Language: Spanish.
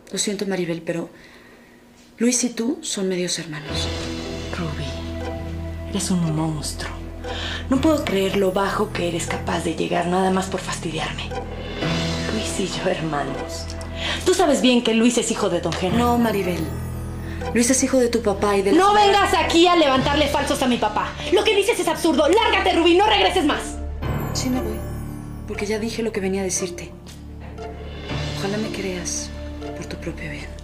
Lo siento, Maribel, pero Luis y tú son medios hermanos. Ruby, eres un monstruo. No puedo creer lo bajo que eres capaz de llegar nada más por fastidiarme. Luis y yo hermanos. Tú sabes bien que Luis es hijo de don Henry. No, Maribel. Luis es hijo de tu papá y de... No vengas aquí a levantarle falsos a mi papá. Lo que dices es absurdo. Lárgate, Ruby, no regreses más. Sí me voy, porque ya dije lo que venía a decirte. Ojalá me creas por tu propio bien.